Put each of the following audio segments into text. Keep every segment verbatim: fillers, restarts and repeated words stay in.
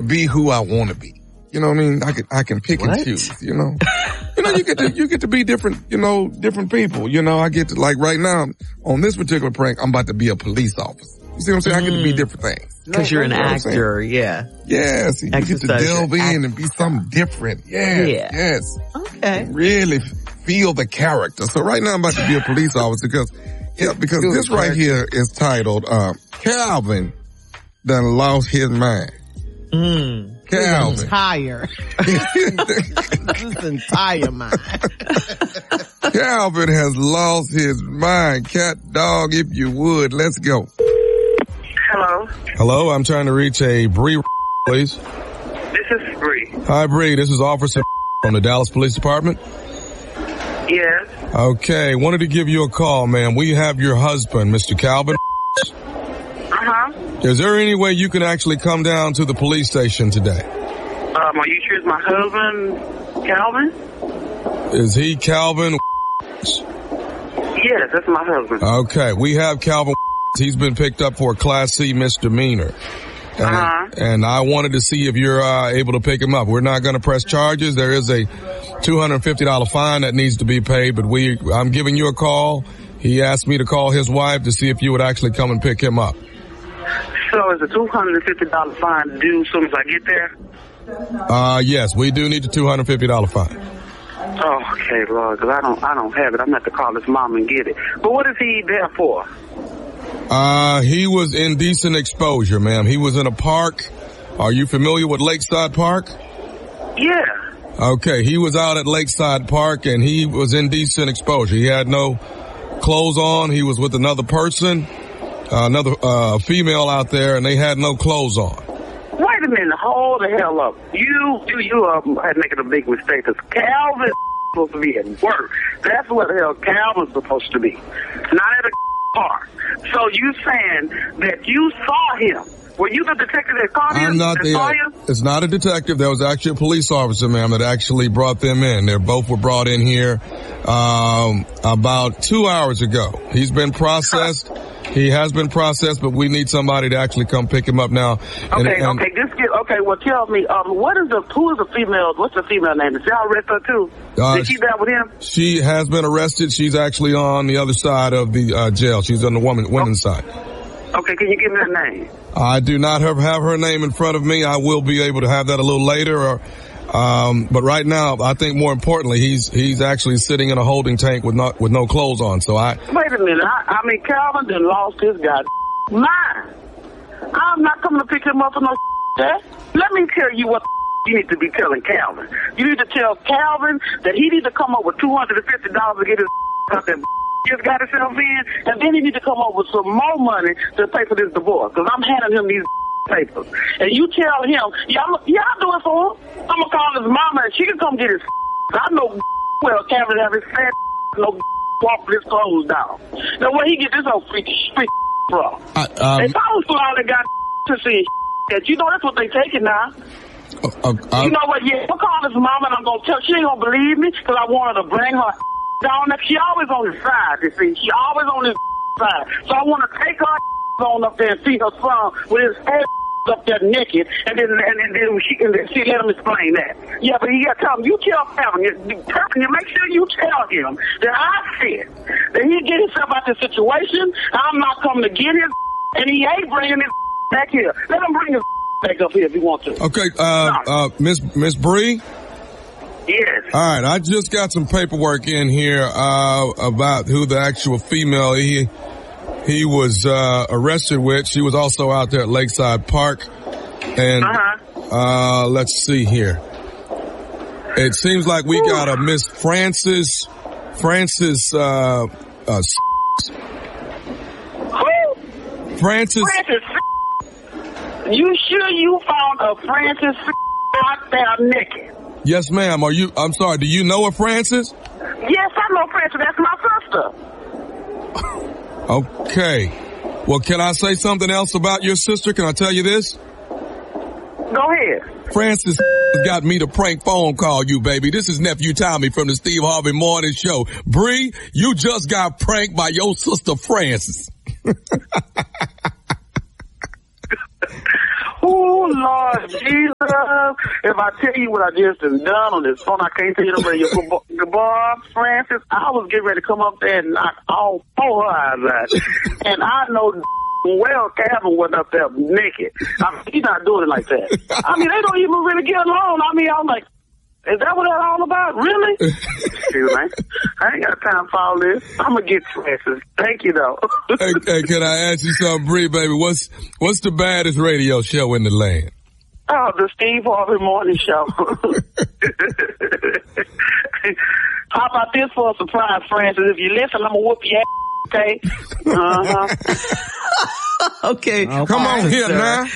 be who I want to be. You know what I mean? I can, I can pick what? and choose, you know? You know, you get to, you get to be different, you know, different people. You know, I get to, like right now, on this particular prank, I'm about to be a police officer. You see what I'm saying? Mm. I get to be different things. Cause you're an you know actor, yeah. Yes, you Exercise get to delve in act- and be something different. Yes, yeah. yes. Okay. Really feel the character. So right now I'm about to be a police officer because, yeah, because Good this character. Right here is titled, uh, Calvin done lost his mind. Mm. Calvin. Entire. His entire mind. Calvin has lost his mind. Cat dog, if you would. Let's go. Hello. Hello, I'm trying to reach a Bree, please. This is Bree. Hi, Bree. This is Officer from the Dallas Police Department. Yes. Okay, wanted to give you a call, ma'am. We have your husband, Mister Calvin. Uh-huh. Is there any way you can actually come down to the police station today? Um, are you sure it's my husband, Calvin? Is he Calvin? Yes, that's my husband. Okay, we have Calvin. He's been picked up for a Class C misdemeanor. And, uh-huh. and I wanted to see if you're uh, able to pick him up. We're not going to press charges. There is a two hundred fifty dollars fine that needs to be paid, but we, I'm giving you a call. He asked me to call his wife to see if you would actually come and pick him up. So is the two hundred fifty dollars fine due as soon as I get there? Uh, yes, we do need the two hundred fifty dollars fine. Oh, okay, Lord, because I don't, I don't have it. I'm going to have to call his mom and get it. But what is he there for? Uh, he was indecent exposure, ma'am. He was in a park. Are you familiar with Lakeside Park? Yeah. Okay, he was out at Lakeside Park and he was indecent exposure. He had no clothes on. He was with another person, uh, another, uh, female out there, and they had no clothes on. Wait a minute, hold the hell up. You, you, you are making a big mistake, because Calvin's supposed to be at work. That's where the hell Calvin's supposed to be. Not at a park. So you saying that you saw him. Were you the detective that caught him? I'm not the, it's not a detective. There was actually a police officer, ma'am, that actually brought them in. They both were brought in here, um, about two hours ago. He's been processed. He has been processed, but we need somebody to actually come pick him up now. Okay, and, and, okay, just get, okay, well tell me, um, what is the, who is the female, what's the female name? Did y'all arrest her too? Uh, Did she there with him? She has been arrested. She's actually on the other side of the, uh, jail. She's on the woman, women's okay. side. Okay, can you give me that name? I do not have, have her name in front of me. I will be able to have that a little later. Or, um, but right now, I think more importantly, he's he's actually sitting in a holding tank with not with no clothes on. So I wait a minute. I, I mean, Calvin done lost his god mind. I'm not coming to pick him up for no that. Let me tell you what you need to be telling Calvin. You need to tell Calvin that he needs to come up with two hundred and fifty dollars to get his out there. Just got himself in, and then he need to come up with some more money to pay for this divorce, because I'm handing him these papers. And you tell him, y'all, y'all do it for him. I'm going to call his mama, and she can come get his I know well Calvin have his fat no walk with his clothes down. Now, where he get this old freaky freak from? I, um, if I was for all that got to see that, you know that's what they taking now. Uh, uh, you know what, yeah, I'm going to call his mama, and I'm going to tell, she ain't going to believe me, because I want her to bring her down there. She always on his side, you see. She always on his side. So I want to take her on up there and see her son with his head up there naked, and then and, and then she can she let him explain that. Yeah, but you got to tell him, you tell Calvin, you, you make sure you tell him that I said that he get himself out of the situation. I'm not coming to get his, and he ain't bringing his back here. Let him bring his back up here if he wants to. Okay, uh, uh, Miss Miss Bree. Yes. All right, I just got some paperwork in here uh about who the actual female he he was uh arrested with. She was also out there at Lakeside Park. And uh-huh. uh let's see here. It seems like we Ooh. got a Miss Francis Francis uh uh Who? Francis Francis. You sure you found a Francis out there naked? Yes, ma'am. Are you, I'm sorry, do you know a Francis? Yes, I know Francis. That's my sister. Okay. Well, can I say something else about your sister? Can I tell you this? Go ahead. Francis got me to prank phone call you, baby. This is Nephew Tommy from the Steve Harvey Morning Show. Bree, you just got pranked by your sister Francis. Oh, Lord Jesus. love, if I tell you what I just done on this phone, I can't tell you the radio. Gabar, Francis, I was getting ready to come up there and knock all four her eyes out. And I know well Calvin wasn't up there naked. I mean, he's not doing it like that. I mean, they don't even really get along. I mean, I'm like, is that what that's all about? Really? Excuse me. I ain't got time for all this. I'm going to get Francis. Thank you, though. hey, hey, can I ask you something, Bree, baby? What's what's the baddest radio show in the land? Oh, the Steve Harvey Morning Show. How about this for a surprise, Francis? If you listen, I'm going to whoop your ass, okay? Uh-huh. Okay. Okay. Come on here now.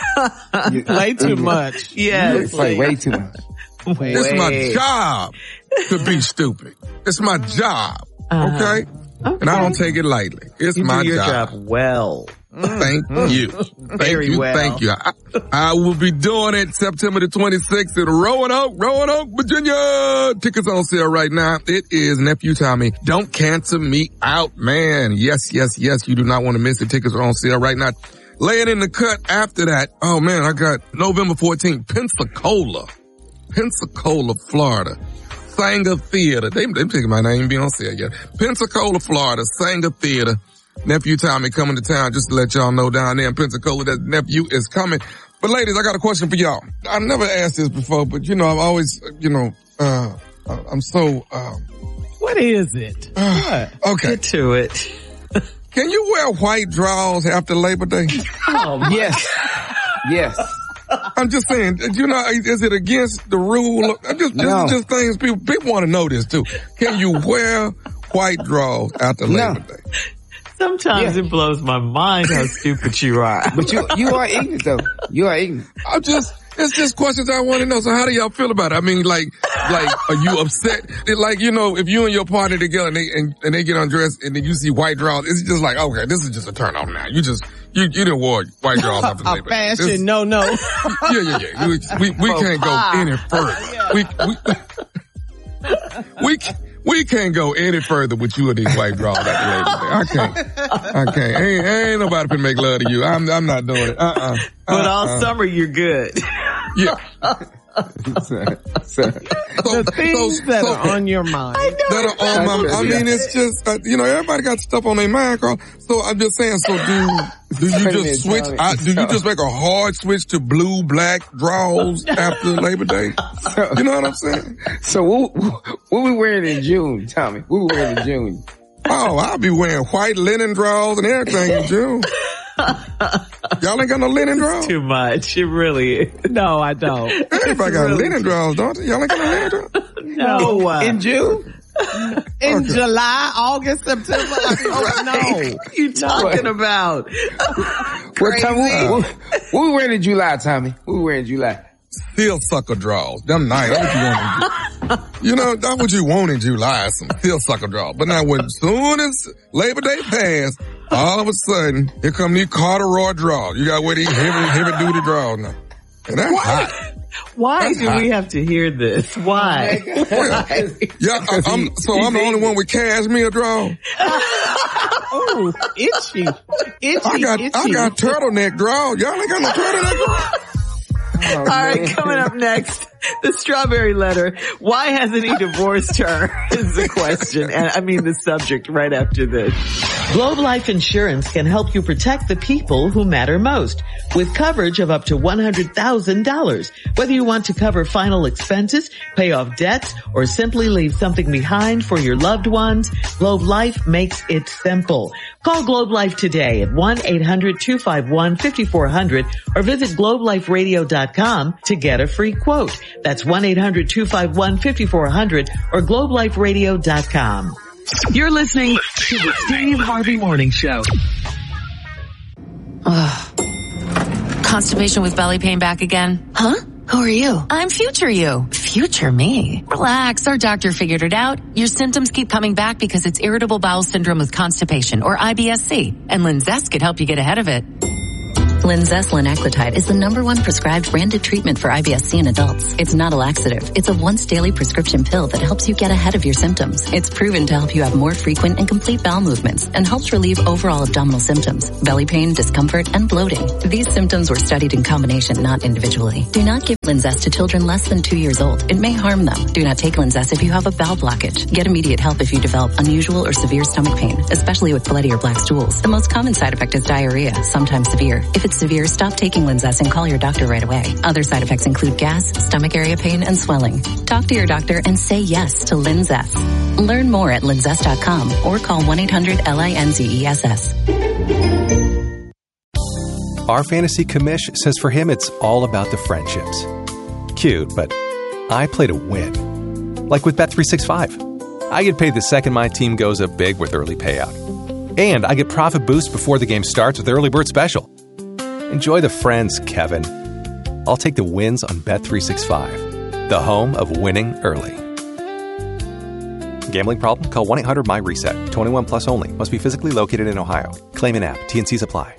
Way too much. Yeah. It's like way too much. Way. It's my job to be stupid. It's my job, Uh-huh. okay? Okay. And I don't take it lightly. It's You my do your job. job well. Thank you. Thank Very you. well. Thank you. I, I will be doing it September the twenty-sixth in Roanoke, Roanoke, Virginia. Tickets on sale right now. It is Nephew Tommy. Don't cancel me out, man. Yes, yes, yes. You do not want to miss it. Tickets are on sale right now. Laying in the cut after that. Oh man, I got November fourteenth, Pensacola. Pensacola, Florida. Sanger Theater. They, they taking my name, be on sale yet. Pensacola, Florida. Sanger Theater. Nephew Tommy coming to town, just to let y'all know down there in Pensacola that nephew is coming. But ladies, I got a question for y'all. I never asked this before, but you know, I'm always, you know, uh, I'm so, um. What is it? Uh, What? okay. Get to it. Can you wear white drawers after Labor Day? Oh, Yes. Yes. I'm just saying, you know, is it against the rule? I'm just, No. just, just things people, people want to know this too. Can you wear white drawers after No. Labor Day? Sometimes Yeah. it blows my mind how stupid you are. But you, you are ignorant though. You are ignorant. I'm just, it's just questions I want to know. So how do y'all feel about it? I mean, like, like, are you upset? It, like, you know, if you and your partner together and they, and, and they get undressed and then you see white drawers, it's just like, okay, this is just a turn on now. You just, you, you didn't wear white drawers after A Labor Day. This- fashion, no, no. Yeah, yeah, yeah. We, we, we can't go any further. We, we, we, we can't go any further with you and these white drawers after Labor Day. I can't. I can't. Ain't, ain't nobody finna make love to you. I'm, I'm not doing it. Uh-uh. But Uh-uh. all summer you're good. Yeah. So, so, So, The things so- that so- are on your mind. that are on my, I mean, it's just, uh, you know, everybody got stuff on their mind, Carl. So I'm just saying, so do, do you just switch, uh, do you just make a hard switch to blue, black draws after Labor Day? You know what I'm saying? so what, what we wearing in June, Tommy? What we wearing in June? Oh, I'll be wearing white linen draws and everything in June. Y'all ain't got no linen draws? Too much. It really is. No, I don't. Everybody got really- linen draws, don't they? Y'all ain't got no linen draws? No. uh, In June? In Okay. July, August, September? Like, oh, no. What are you talking about? What time? What, what, what we wearing in July, Tommy? What we wearing in July? Steel sucker draws. Them nice. That's what you want in Ju- You know, that's what you want in July, some steel sucker draws. But now when soon as Labor Day passed, all of a sudden, here come these corduroy draws. You gotta wear these heavy, heavy duty draws now. And that's hot. Why That's do hot. we have to hear this? Why? Yeah, yeah I, I'm, so I'm the only one with cashmere draws. Oh, itchy. Itchy, I got, itchy. I got turtleneck draws. Y'all ain't got no turtleneck draws. Oh, All right, man. coming up next, the strawberry letter. Why hasn't he divorced her is the question. And I mean the subject right after this. Globe Life Insurance can help you protect the people who matter most with coverage of up to one hundred thousand dollars. Whether you want to cover final expenses, pay off debts, or simply leave something behind for your loved ones, Globe Life makes it simple. Call Globe Life today at one eight hundred two five one five four zero zero or visit globe life radio dot com to get a free quote. That's one eight hundred two five one five four zero zero or globe life radio dot com. You're listening to the Steve Harvey Morning Show. Constipation with belly pain back again? Huh? Who are you? I'm future you. Future me? Relax, our doctor figured it out. Your symptoms keep coming back because it's irritable bowel syndrome with constipation, or I B S C, and Linzess could help you get ahead of it. Linzess linaclotide is the number one prescribed branded treatment for I B S C in adults. It's not a laxative. It's a once daily prescription pill that helps you get ahead of your symptoms. It's proven to help you have more frequent and complete bowel movements and helps relieve overall abdominal symptoms, belly pain, discomfort, and bloating. These symptoms were studied in combination, not individually. Do not give Linzess to children less than two years old. It may harm them. Do not take Linzess if you have a bowel blockage. Get immediate help if you develop unusual or severe stomach pain, especially with bloody or black stools. The most common side effect is diarrhea, sometimes severe. If it's severe, stop taking Linzess and call your doctor right away. Other side effects include gas, stomach area pain, and swelling. Talk to your doctor and say yes to Linzess. Learn more at linzess dot com or call one eight hundred L I N Z E S S. Our fantasy commish says for him it's all about the friendships. Cute, but I play to win. Like with Bet three sixty-five. I get paid the second my team goes up big with early payout. And I get profit boost before the game starts with Early Bird Special. Enjoy the friends, Kevin. I'll take the wins on Bet three sixty-five, the home of winning early. Gambling problem? Call one eight hundred M Y reset. twenty-one plus only. Must be physically located in Ohio. Claim in app. T and Cs apply.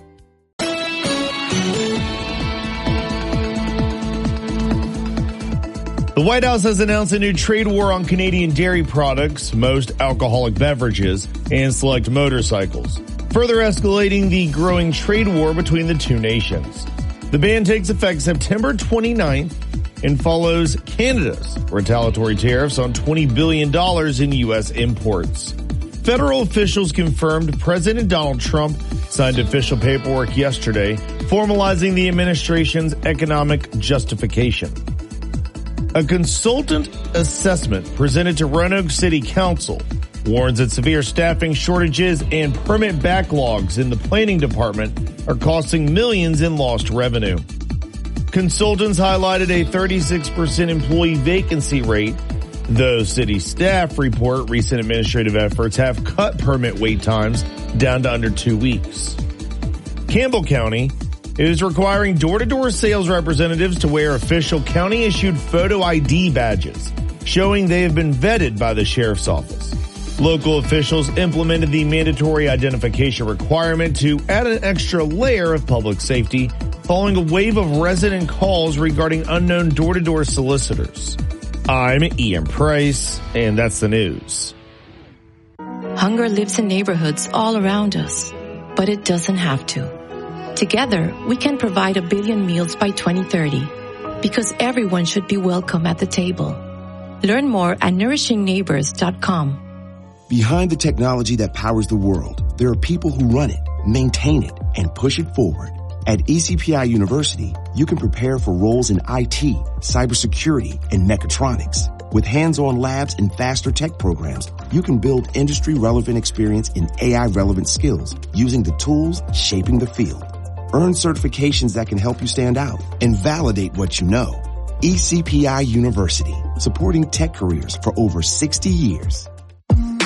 The White House has announced a new trade war on Canadian dairy products, most alcoholic beverages, and select motorcycles, further escalating the growing trade war between the two nations. The ban takes effect September twenty-ninth and follows Canada's retaliatory tariffs on twenty billion dollars in U S imports. Federal officials confirmed President Donald Trump signed official paperwork yesterday, formalizing the administration's economic justification. A consultant assessment presented to Roanoke City Council warns that severe staffing shortages and permit backlogs in the planning department are costing millions in lost revenue. Consultants highlighted a thirty-six percent employee vacancy rate, though city staff report recent administrative efforts have cut permit wait times down to under two weeks. Campbell County is requiring door-to-door sales representatives to wear official county-issued photo I D badges, showing they have been vetted by the sheriff's office. Local officials implemented the mandatory identification requirement to add an extra layer of public safety following a wave of resident calls regarding unknown door-to-door solicitors. I'm Ian Price, and that's the news. Hunger lives in neighborhoods all around us, but it doesn't have to. Together, we can provide a billion meals by twenty thirty, because everyone should be welcome at the table. Learn more at nourishing neighbors dot com. Behind the technology that powers the world, there are people who run it, maintain it, and push it forward. At E C P I University, you can prepare for roles in I T, cybersecurity, and mechatronics. With hands-on labs and faster tech programs, you can build industry-relevant experience in A I-relevant skills using the tools shaping the field. Earn certifications that can help you stand out and validate what you know. E C P I University, supporting tech careers for over sixty years.